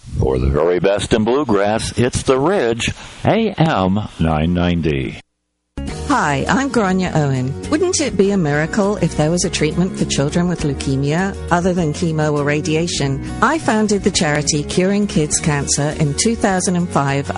For the very best in bluegrass, it's The Ridge, AM 990. Hi, I'm Grania Owen. Wouldn't it be a miracle if there was a treatment for children with leukemia other than chemo or radiation? I founded the charity Curing Kids Cancer in 2005